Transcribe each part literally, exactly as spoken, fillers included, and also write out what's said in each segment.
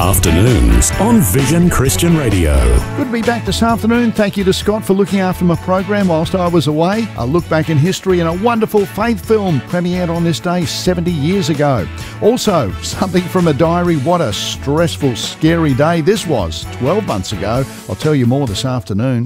Afternoons on Vision Christian Radio. Good to be back this afternoon. Thank you to Scott for looking after my program whilst I was away. A look back in history and a wonderful faith film premiered on this day seventy years ago. Also, something from a diary. What a stressful, scary day this was twelve months ago. I'll tell you more this afternoon.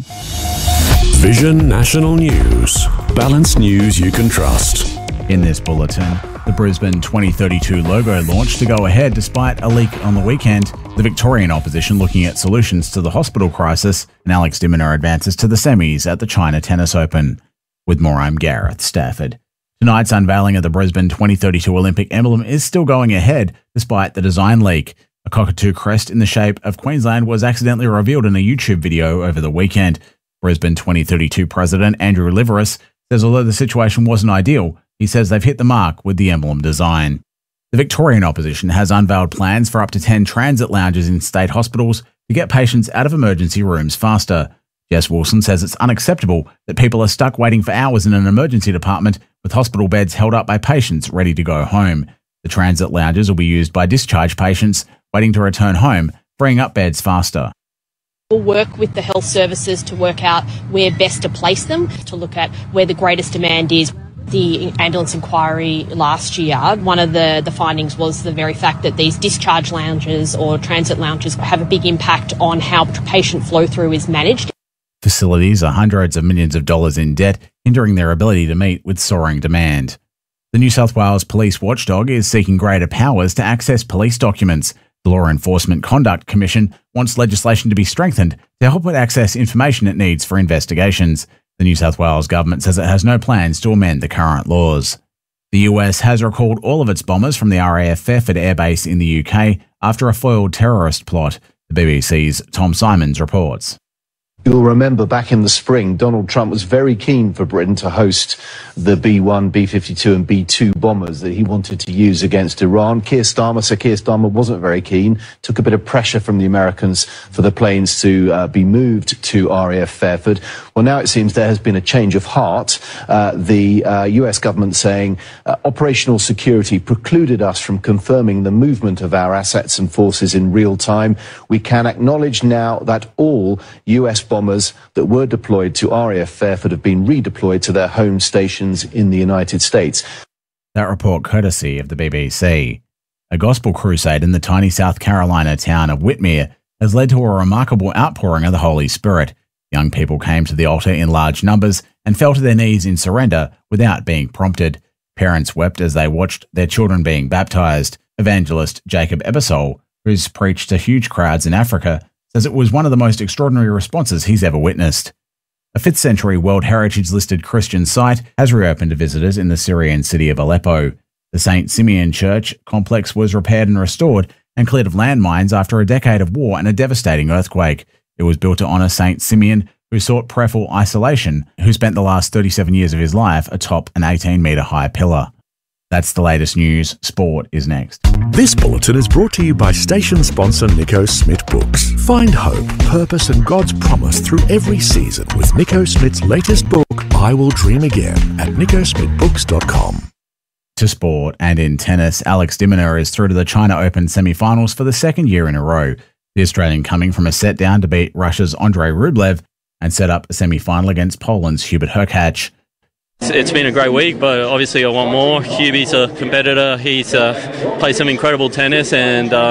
Vision National News. Balanced news you can trust. In this bulletin, the Brisbane twenty thirty-two logo launched to go ahead despite a leak on the weekend, the Victorian opposition looking at solutions to the hospital crisis, and Alex de Minaur advances to the semis at the China Tennis Open. With more, I'm Gareth Stafford. Tonight's unveiling of the Brisbane twenty thirty-two Olympic emblem is still going ahead despite the design leak. A cockatoo crest in the shape of Queensland was accidentally revealed in a YouTube video over the weekend. Brisbane twenty thirty-two President Andrew Liveris says although the situation wasn't ideal, he says they've hit the mark with the emblem design. The Victorian opposition has unveiled plans for up to ten transit lounges in state hospitals to get patients out of emergency rooms faster. Jess Wilson says it's unacceptable that people are stuck waiting for hours in an emergency department with hospital beds held up by patients ready to go home. The transit lounges will be used by discharged patients waiting to return home, freeing up beds faster. We'll work with the health services to work out where best to place them, to look at where the greatest demand is. The ambulance inquiry last year, one of the, the findings was the very fact that these discharge lounges or transit lounges have a big impact on how patient flow through is managed. Facilities are hundreds of millions of dollars in debt, hindering their ability to meet with soaring demand. The New South Wales Police Watchdog is seeking greater powers to access police documents. The Law Enforcement Conduct Commission wants legislation to be strengthened to help it access information it needs for investigations. The New South Wales government says it has no plans to amend the current laws. The U S has recalled all of its bombers from the R A F Fairford Air Base in the U K after a foiled terrorist plot. The B B C's Tom Simons reports. You'll remember back in the spring, Donald Trump was very keen for Britain to host the B one, B fifty-two and B two bombers that he wanted to use against Iran. Keir Starmer, Sir Keir Starmer wasn't very keen, took a bit of pressure from the Americans for the planes to uh, be moved to R A F Fairford. Well, now it seems there has been a change of heart. Uh, the uh, U S government saying uh, operational security precluded us from confirming the movement of our assets and forces in real time. We can acknowledge now that all U S bombers that were deployed to R A F Fairford have been redeployed to their home stations in the United States. That report courtesy of the B B C. A gospel crusade in the tiny South Carolina town of Whitmere has led to a remarkable outpouring of the Holy Spirit. Young people came to the altar in large numbers and fell to their knees in surrender without being prompted. Parents wept as they watched their children being baptized. Evangelist Jacob Ebersol, who's preached to huge crowds in Africa, says it was one of the most extraordinary responses he's ever witnessed. A fifth century World Heritage listed Christian site has reopened to visitors in the Syrian city of Aleppo. The Saint Simeon Church complex was repaired and restored and cleared of landmines after a decade of war and a devastating earthquake. It was built to honour Saint Simeon, who sought prayerful isolation, who spent the last thirty-seven years of his life atop an eighteen metre high pillar. That's the latest news. Sport is next. This bulletin is brought to you by station sponsor Nico Smith Books. Find hope, purpose and God's promise through every season with Nico Smith's latest book, I Will Dream Again, at nico smith books dot com. To sport, and in tennis, Alex de Minaur is through to the China Open semi-finals for the second year in a row. The Australian coming from a set down to beat Russia's Andrei Rublev and set up a semi-final against Poland's Hubert Hurkacz. It's been a great week, but obviously I want more. Hubie's a competitor. He's uh, played some incredible tennis, and uh,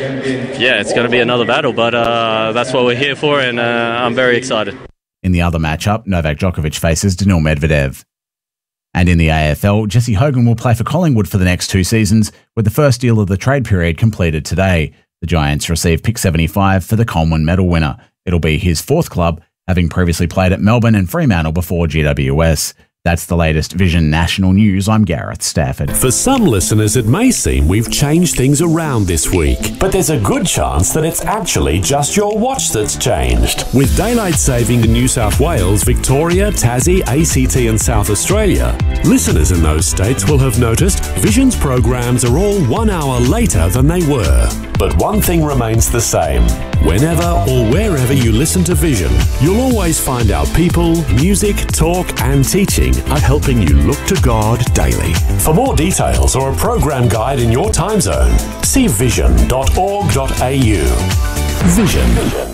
yeah, it's going to be another battle, but uh, that's what we're here for, and uh, I'm very excited. In the other matchup, Novak Djokovic faces Daniil Medvedev. And in the A F L, Jesse Hogan will play for Collingwood for the next two seasons, with the first deal of the trade period completed today. The Giants receive pick seventy-five for the Coleman medal winner. It'll be his fourth club, having previously played at Melbourne and Fremantle before G W S. That's the latest Vision National News. I'm Gareth Stafford. For some listeners, it may seem we've changed things around this week, but there's a good chance that it's actually just your watch that's changed. With daylight saving in New South Wales, Victoria, Tassie, A C T and South Australia, listeners in those states will have noticed Vision's programs are all one hour later than they were. But one thing remains the same. Whenever or wherever you listen to Vision, you'll always find our people, music, talk and teaching aiming at helping you look to God daily. For more details or a program guide in your time zone, see vision dot org dot a u. Vision.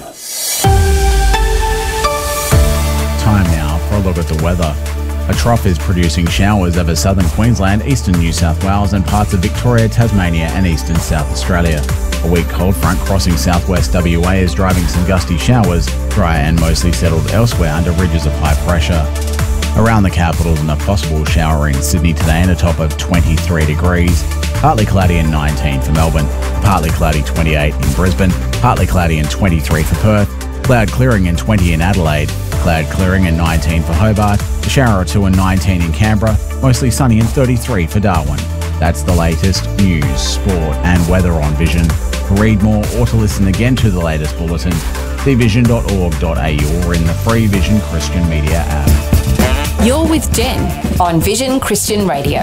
Time now for a look at the weather. A trough is producing showers over southern Queensland, eastern New South Wales and parts of Victoria, Tasmania and eastern South Australia. A weak cold front crossing southwest W A is driving some gusty showers, dry and mostly settled elsewhere under ridges of high pressure. Around the capital and a possible shower in Sydney today and a top of twenty-three degrees. Partly cloudy and nineteen for Melbourne. Partly cloudy twenty-eight in Brisbane. Partly cloudy and twenty-three for Perth. Cloud clearing and twenty in Adelaide. Cloud clearing and nineteen for Hobart. A shower or two and nineteen in Canberra. Mostly sunny and thirty-three for Darwin. That's the latest news, sport and weather on Vision. To read more or to listen again to the latest bulletin, see vision dot org dot a u or in the free Vision Christian Media app. You're with Jen on Vision Christian Radio.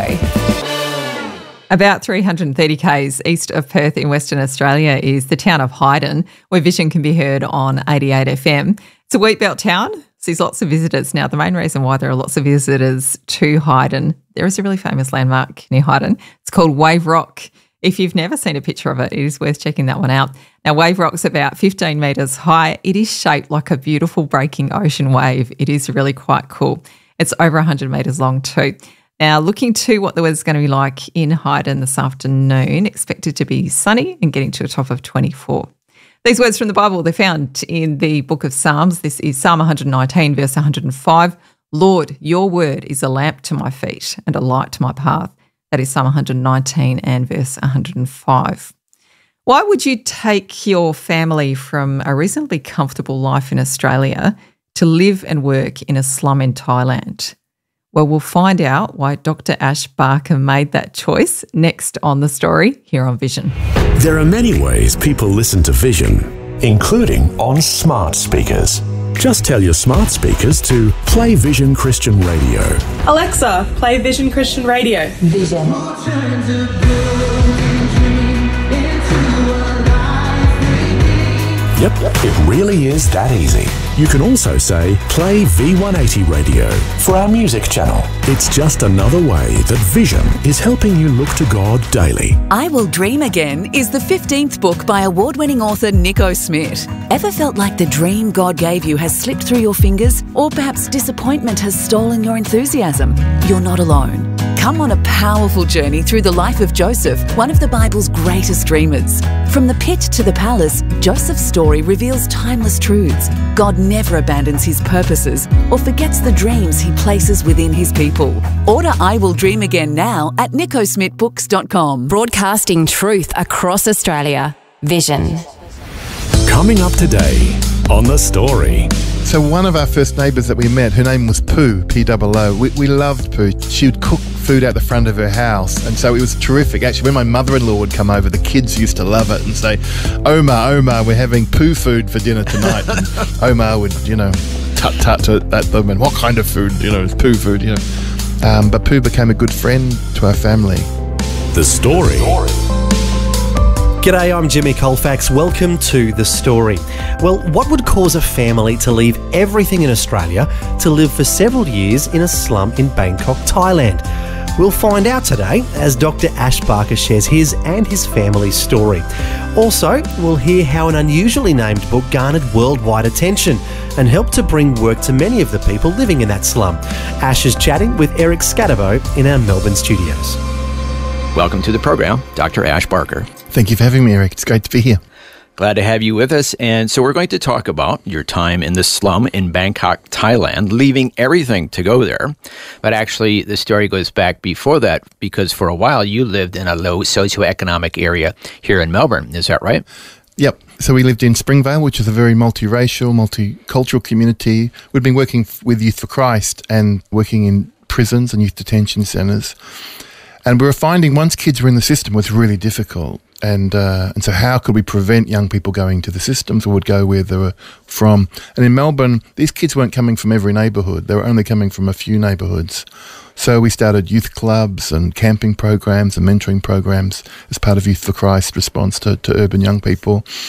About three hundred thirty kays east of Perth in Western Australia is the town of Hyden, where Vision can be heard on eighty-eight F M. It's a wheatbelt town, sees lots of visitors. Now, the main reason why there are lots of visitors to Hyden, there is a really famous landmark near Hyden. It's called Wave Rock. If you've never seen a picture of it, it is worth checking that one out. Now, Wave Rock's about fifteen metres high. It is shaped like a beautiful breaking ocean wave. It is really quite cool. It's over one hundred metres long too. Now, looking to what the weather's going to be like in Hyden this afternoon, expected to be sunny and getting to a top of twenty-four. These words from the Bible, they're found in the book of Psalms. This is Psalm one hundred nineteen, verse one hundred five. Lord, your word is a lamp to my feet and a light to my path. That is Psalm one hundred nineteen and verse one hundred five. Why would you take your family from a reasonably comfortable life in Australia to live and work in a slum in Thailand? Well, we'll find out why Doctor Ash Barker made that choice next on The Story here on Vision. There are many ways people listen to Vision, including on smart speakers. Just tell your smart speakers to play Vision Christian Radio. Alexa, play Vision Christian Radio. Vision. Yep, it really is that easy. You can also say, play V one eighty Radio for our music channel. It's just another way that Vision is helping you look to God daily. I Will Dream Again is the fifteenth book by award-winning author Nico Smith. Ever felt like the dream God gave you has slipped through your fingers? Or perhaps disappointment has stolen your enthusiasm? You're not alone. Come on a powerful journey through the life of Joseph, one of the Bible's greatest dreamers. From the pit to the palace, Joseph's story reveals timeless truths. God never abandons his purposes or forgets the dreams he places within his people. Order I Will Dream Again now at nico smith books dot com. Broadcasting truth across Australia. Vision. Coming up today on The Story. So one of our first neighbours that we met, her name was Pooh, P O O. We, we loved Pooh. She would cook food out the front of her house, and so it was terrific. Actually, when my mother-in-law would come over, the kids used to love it and say, Omar, Omar, we're having Pooh food for dinner tonight. And Omar would, you know, tut-tut at them, and what kind of food? You know, it's Pooh food, you know. Um, but Pooh became a good friend to our family. The Story. G'day, I'm Jimmy Colfax. Welcome to The Story. Well, what would cause a family to leave everything in Australia to live for several years in a slum in Bangkok, Thailand? We'll find out today as Doctor Ash Barker shares his and his family's story. Also, we'll hear how an unusually named book garnered worldwide attention and helped to bring work to many of the people living in that slum. Ash is chatting with Eric Scatterbo in our Melbourne studios. Welcome to the program, Doctor Ash Barker. Thank you for having me, Eric. It's great to be here. Glad to have you with us. And so we're going to talk about your time in the slum in Bangkok, Thailand, leaving everything to go there. But actually, the story goes back before that, because for a while you lived in a low socioeconomic area here in Melbourne. Is that right? Yep. So we lived in Springvale, which is a very multiracial, multicultural community. We'd been working with Youth for Christ and working in prisons and youth detention centres. And we were finding once kids were in the system, it was really difficult. And uh, and so how could we prevent young people going to the systems, or would go where they were from? And in Melbourne, these kids weren't coming from every neighbourhood. They were only coming from a few neighbourhoods. So we started youth clubs and camping programs and mentoring programs as part of Youth for Christ response to, to urban young people.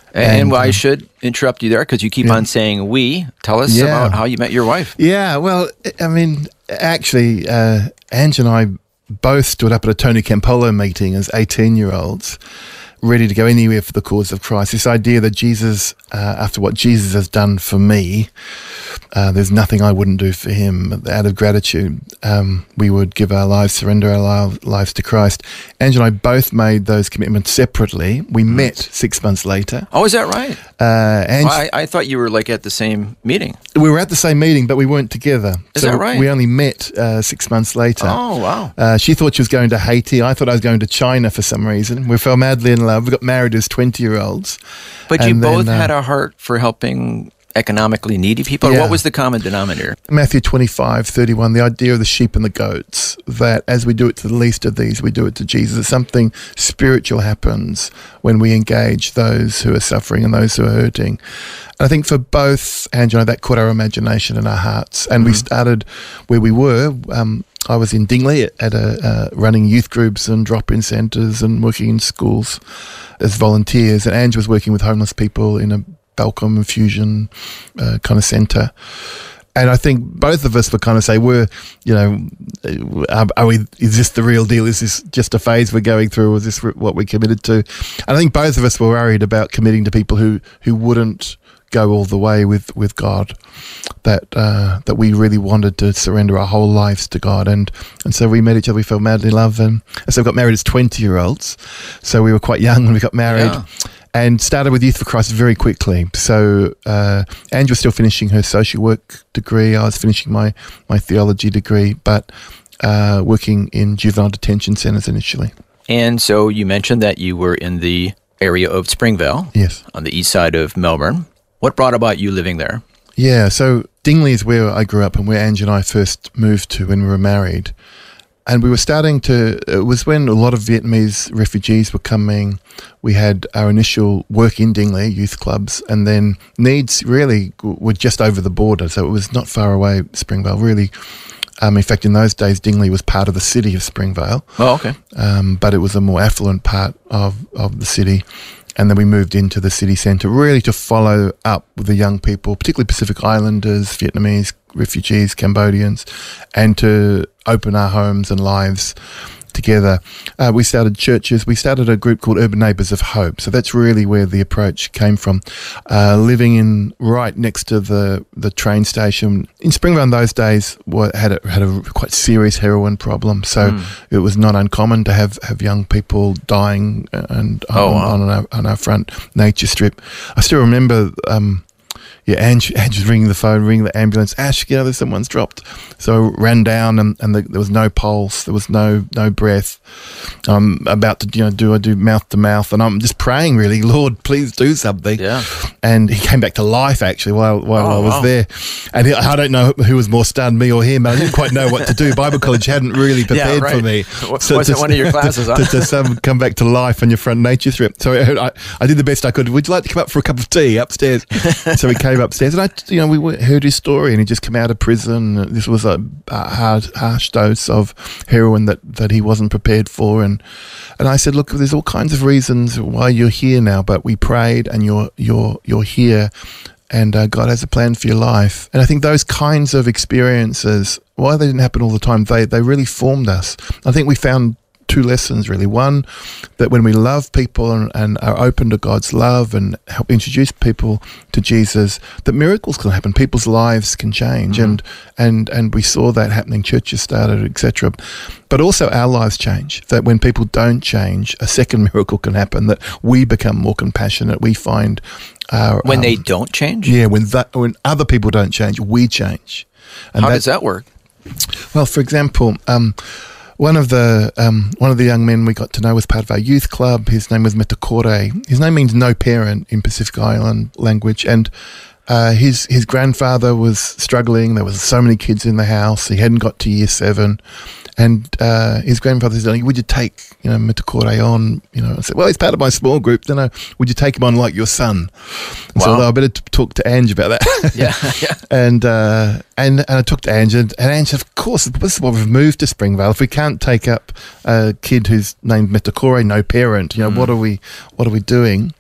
And, and well, I um, should interrupt you there because you keep yeah. on saying we. Tell us Yeah. about how you met your wife. Yeah, well, I mean, actually, uh, Ange and I both stood up at a Tony Campolo meeting as eighteen-year-olds, ready to go anywhere for the cause of Christ. This idea that Jesus, uh, after what Jesus has done for me, uh, there's nothing I wouldn't do for him. Out of gratitude, um, we would give our lives, surrender our li- lives to Christ. Ange and I both made those commitments separately. We met six months later. Oh, is that right? Uh, Ange, Well, I, I thought you were like at the same meeting. we were at the same meeting, but we weren't together. Is so that right? We only met uh, six months later. Oh, wow. Uh, she thought she was going to Haiti. I thought I was going to China for some reason. We fell madly in love. We got married as twenty-year-olds. But you And then, both uh, had a heart for helping economically needy people. Yeah. What was the common denominator? Matthew twenty-five, thirty-one, the idea of the sheep and the goats, that as we do it to the least of these, we do it to Jesus. Something spiritual happens when we engage those who are suffering and those who are hurting. And I think for both, Ange and I, that caught our imagination and our hearts. And mm-hmm. we started where we were. Um, I was in Dingley at, at a, uh, running youth groups and drop-in centres and working in schools as volunteers. And Ange was working with homeless people in a Balcom infusion uh, kind of centre. And I think both of us were kind of say, we're, you know, are, are we, is this the real deal? Is this just a phase we're going through? Or is this what we're committed to? And I think both of us were worried about committing to people who, who wouldn't go all the way with, with God, that uh, that we really wanted to surrender our whole lives to God. And, and so we met each other, we fell madly in love. And, and so we got married as twenty-year-olds. So we were quite young when we got married. Yeah. And started with Youth for Christ very quickly. So uh, Ange was still finishing her social work degree. I was finishing my, my theology degree, but uh, working in juvenile detention centres initially. And so you mentioned that you were in the area of Springvale. Yes. On the east side of Melbourne. What brought about you living there? Yeah, so Dingley is where I grew up and where Ange and I first moved to when we were married. And we were starting to, it was when a lot of Vietnamese refugees were coming. We had our initial work in Dingley, youth clubs, and then needs really were just over the border. So it was not far away, Springvale, really. Um, in fact, in those days, Dingley was part of the city of Springvale. Oh, okay. Um, but it was a more affluent part of, of the city. And then we moved into the city centre really to follow up with the young people, particularly Pacific Islanders, Vietnamese refugees, Cambodians, and to open our homes and lives together. Uh, we started churches. We started a group called Urban Neighbours of Hope. So that's really where the approach came from. Uh, living in right next to the, the train station. In Springvale in those days what, had, a, had a quite serious heroin problem. So mm. it was not uncommon to have, have young people dying and oh, on, wow. on, our, on our front nature strip. I still remember... Um, Yeah, Ange, Ange was ringing the phone, ringing the ambulance. Ash, you know, there's someone's dropped. So I ran down and, and the, there was no pulse. There was no no breath. I'm about to, you know, do I do mouth to mouth? And I'm just praying really, Lord, please do something. Yeah. And he came back to life actually while while oh, I was wow. there. And he, I don't know who was more stunned, me or him. I didn't quite know what to do. Bible college hadn't really prepared yeah, right. for me. So was it one of your classes? To, huh? to, to some come back to life on your front nature strip. So I, I did the best I could. Would you like to come up for a cup of tea upstairs? So we came upstairs and I, you know, we heard his story and he just come out of prison. This was a, a hard, harsh dose of heroin that, that he wasn't prepared for. And, and I said, look, there's all kinds of reasons why you're here now, but we prayed and you're, you're, you're here and uh, God has a plan for your life. And I think those kinds of experiences, while they didn't happen all the time, they, they really formed us. I think we found two lessons really. One, that when we love people and, and are open to God's love and help introduce people to Jesus, that miracles can happen. People's lives can change. Mm-hmm. And and and we saw that happening. Churches started, et cetera. But also our lives change. That when people don't change, a second miracle can happen. That we become more compassionate. We find our when um, they don't change. Yeah, when that when other people don't change, we change. And how that, does that work? Well, for example. Um, One of the um, one of the young men we got to know was part of our youth club. His name was Metakore. His name means no parent in Pacific Island language. And uh, his his grandfather was struggling. There was so many kids in the house. He hadn't got to year seven. And uh, his grandfather said, would you take, you know, Metakore on? You know, I said, well, he's part of my small group. Then I, would you take him on like your son? And wow. so I better t- talk to Ange about that. yeah, yeah. And, uh, and and I talked to Ange, and, and Ange said, of course, this is why we've moved to Springvale. If we can't take up a kid who's named Metakore, no parent, you know, mm. what are we what are we doing?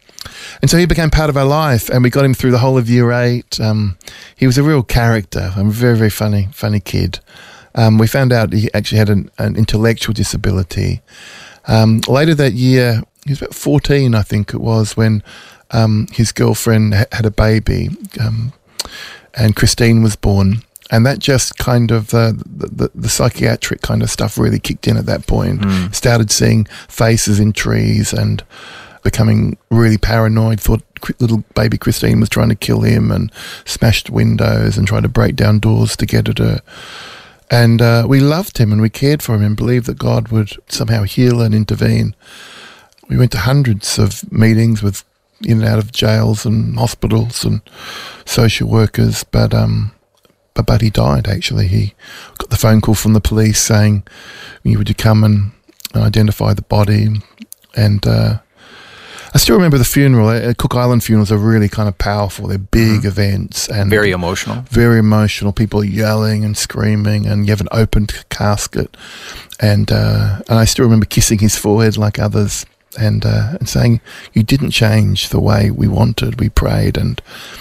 And so he became part of our life, and we got him through the whole of year eight. Um, he was a real character, a very, very funny, funny kid. Um, we found out he actually had an, an intellectual disability. Um, later that year, he was about fourteen, I think it was, when um, his girlfriend ha- had a baby, um, and Christine was born. And that just kind of, uh, the, the, the psychiatric kind of stuff really kicked in at that point. Mm. Started seeing faces in trees and becoming really paranoid, thought little baby Christine was trying to kill him, and smashed windows and tried to break down doors to get at her. And uh, we loved him and we cared for him and believed that God would somehow heal and intervene. We went to hundreds of meetings with in and out of jails and hospitals and social workers, but um, but, but he died, actually. He got the phone call from the police saying, "You would you come and, and identify the body?" And uh, I still remember the funeral. Uh, Cook Island funerals are really kind of powerful. They're big mm-hmm. events. And very emotional. Very emotional. People yelling and screaming, and you have an opened casket. And uh, and I still remember kissing his forehead like others, and uh, and saying, "You didn't change the way we wanted. We prayed, and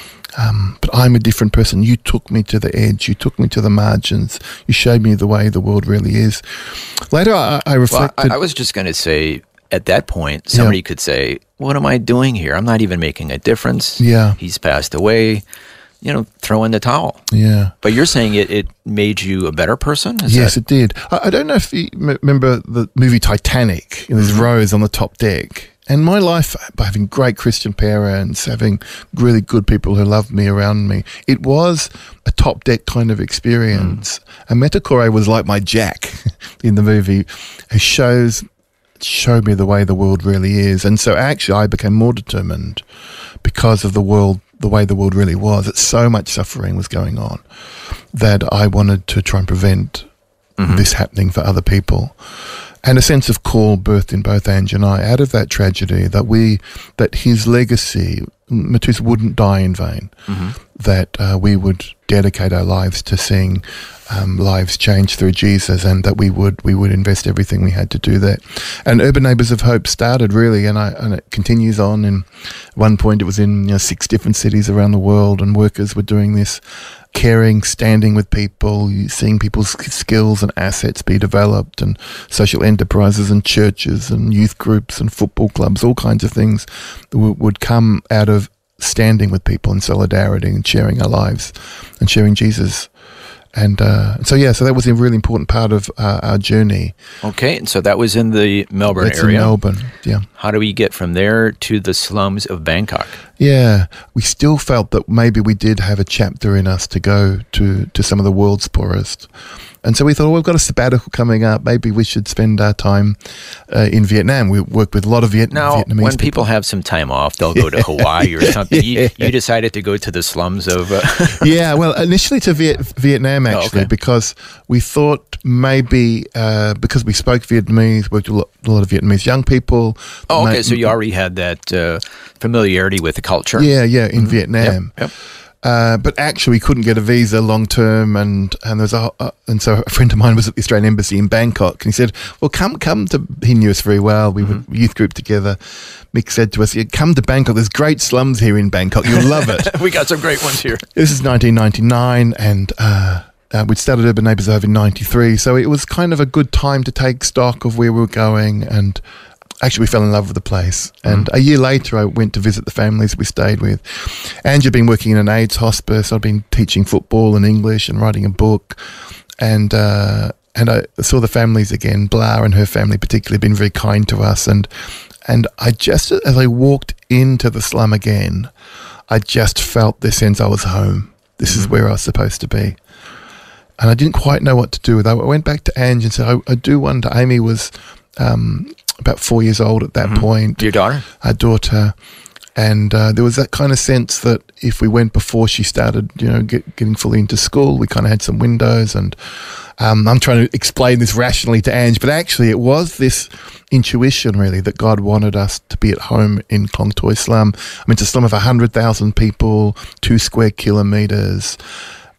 um, but I'm a different person. You took me to the edge. You took me to the margins. You showed me the way the world really is." Later, I, I reflected. Well, I, I was just going to say, at that point, somebody yeah. could say, "What am I doing here? I'm not even making a difference. Yeah, he's passed away. You know, throw in the towel." Yeah. But you're saying it, it made you a better person? Is yes, that... it did. I, I don't know if you m- remember the movie Titanic. There's mm-hmm. Rose on the top deck. And my life, by having great Christian parents, having really good people who loved me around me, it was a top deck kind of experience. Mm. And Metakore was like my Jack in the movie, who shows showed me the way the world really is. And so actually I became more determined because of the world, the way the world really was, that so much suffering was going on, that I wanted to try and prevent mm-hmm. this happening for other people. And a sense of call birthed in both Ange and I out of that tragedy, that we, that his legacy, Methuselah, wouldn't die in vain, mm-hmm. that uh, we would dedicate our lives to seeing um, lives change through Jesus, and that we would we would invest everything we had to do that. And Urban Neighbours of Hope started really, and, I, and it continues on. And at one point it was in you know, six different cities around the world, and workers were doing this, caring, standing with people, seeing people's skills and assets be developed, and social enterprises and churches and youth groups and football clubs, all kinds of things w- would come out of standing with people in solidarity and sharing our lives and sharing Jesus. And uh, so, yeah, so that was a really important part of uh, our journey. Okay, and so that was in the Melbourne That's area. in Melbourne, yeah. How do we get from there to the slums of Bangkok? Yeah, we still felt that maybe we did have a chapter in us to go to, to some of the world's poorest. And so we thought, well, we've got a sabbatical coming up. Maybe we should spend our time uh, in Vietnam. We work with a lot of Viet- now, Vietnamese Now, when people. people have some time off, they'll go to Hawaii or something. You, you decided to go to the slums of... Uh yeah, well, initially to Viet- Vietnam, actually, oh, okay. because we thought maybe, uh, because we spoke Vietnamese, worked with a lot, a lot of Vietnamese young people. Oh, okay, may- so you already had that uh, familiarity with the culture. Yeah, yeah, in mm-hmm. Vietnam. Yep, yep. Uh, but actually, we couldn't get a visa long term, and and there's a uh, and so a friend of mine was at the Australian Embassy in Bangkok, and he said, "Well, come come to." He knew us very well. We mm-hmm. were youth group together. Mick said to us, yeah, "Come to Bangkok. There's great slums here in Bangkok. You'll love it." We got some great ones here. This is nineteen ninety-nine, and uh, uh, we'd started Urban Neighbours of Hope in ninety-three, so it was kind of a good time to take stock of where we were going. And actually, we fell in love with the place. And mm. a year later, I went to visit the families we stayed with. Ange had been working in an AIDS hospice. I'd been teaching football and English and writing a book. And uh, and I saw the families again. Blah and her family particularly had been very kind to us. And and I just, as I walked into the slum again, I just felt this sense I was home. This mm. is where I was supposed to be. And I didn't quite know what to do with it. I went back to Ange and said, I, I do wonder. Amy was... Um, about four years old at that mm-hmm. point. Your daughter? Our daughter. And uh, there was that kind of sense that if we went before she started, you know, get, getting fully into school, we kind of had some windows. And um, I'm trying to explain this rationally to Ange, but actually it was this intuition, really, that God wanted us to be at home in Klong Toi slum. I mean, it's a slum of one hundred thousand people, two square kilometres.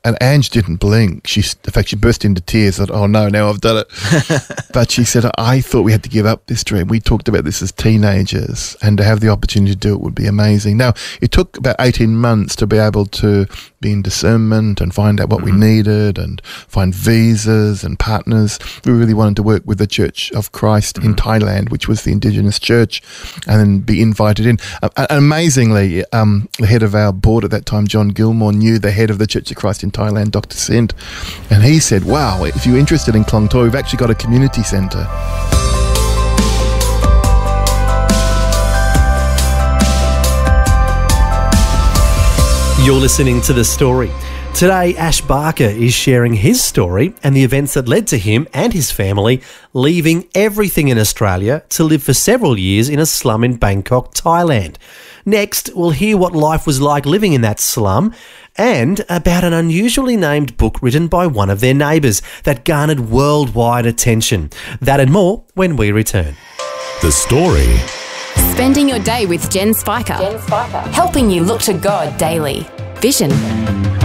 And Ange didn't blink. She, in fact, she burst into tears. Thought, oh no, now I've done it. But she said, I thought we had to give up this dream. We talked about this as teenagers, and to have the opportunity to do it would be amazing. Now, it took about eighteen months to be able to be in discernment and find out what mm-hmm. we needed and find visas and partners. We really wanted to work with the Church of Christ mm-hmm. in Thailand, which was the indigenous church, and then be invited in. Uh, amazingly, um, the head of our board at that time, John Gilmore, knew the head of the Church of Christ in Thailand, Doctor Sint, and he said, wow, if you're interested in Klong Toi, we've actually got a community centre. You're listening to The Story. Today, Ash Barker is sharing his story and the events that led to him and his family leaving everything in Australia to live for several years in a slum in Bangkok, Thailand. Next, we'll hear what life was like living in that slum and about an unusually named book written by one of their neighbours that garnered worldwide attention. That and more when we return. The Story. Spending your day with Jen Spiker. Jen Spiker. Helping you look to God daily. Vision.